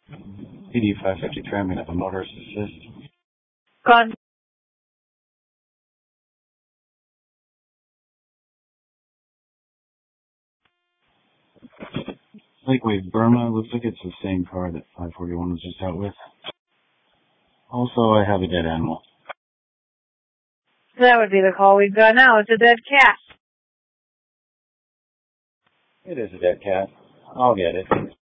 PD 550 tram, we have a motorist assist. Con. Lakeway Burma, looks like it's the same car that 541 was just out with. Also, I have a dead animal. That would be the call we've got now. It's a dead cat. It is a dead cat. I'll get it.